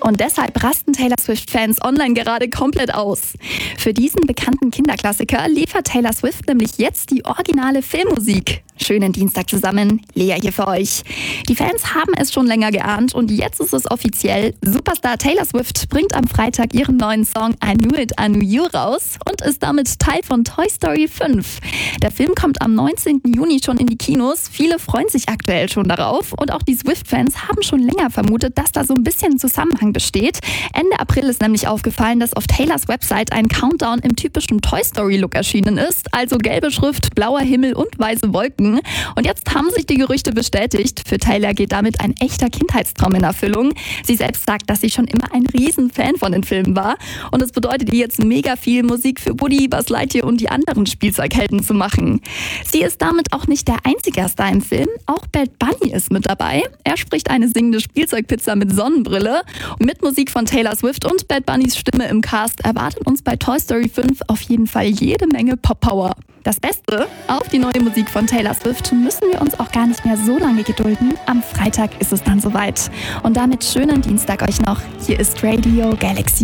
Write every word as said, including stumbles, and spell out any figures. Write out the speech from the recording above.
Und deshalb rasten Taylor Swift-Fans online gerade komplett aus. Für diesen bekannten Kinderklassiker liefert Taylor Swift nämlich jetzt die originale Filmmusik. Schönen Dienstag zusammen, Lea hier für euch. Die Fans haben es schon länger geahnt und jetzt ist es offiziell. Superstar Taylor Swift bringt am Freitag ihren neuen Song I Knew It, I Knew You raus und ist damit Teil von Toy Story fünf. Der Film kommt am neunzehnten Juni schon in die Kinos. Viele freuen sich aktuell schon darauf und auch die Swift-Fans haben schon länger vermutet, dass da so ein bisschen Zusammenhang besteht. Ende April ist nämlich aufgefallen, dass auf Taylors Website ein Countdown im typischen Toy Story-Look erschienen ist, also gelbe Schrift, blauer Himmel und weiße Wolken. Und jetzt haben sich die Gerüchte bestätigt. Für Taylor geht damit ein echter Kindheitstraum in Erfüllung. Sie selbst sagt, dass sie schon immer ein Riesenfan von den Filmen war. Und es bedeutet ihr jetzt mega viel Musik für Woody, Buzz Lightyear und die anderen Spielzeughelden zu machen. Sie ist damit auch nicht der einzige Star im Film. Auch Bad Bunny ist mit dabei. Er spricht eine singende Spielzeugpizza mit Sonnenbrille. Und mit Musik von Taylor Swift und Bad Bunnys Stimme im Cast erwartet uns bei Toy Story fünf auf jeden Fall jede Menge Pop-Power. Das Beste, auf die neue Musik von Taylor Swift müssen wir uns auch gar nicht mehr so lange gedulden. Am Freitag ist es dann soweit. Und damit schönen Dienstag euch noch. Hier ist Radio Galaxy.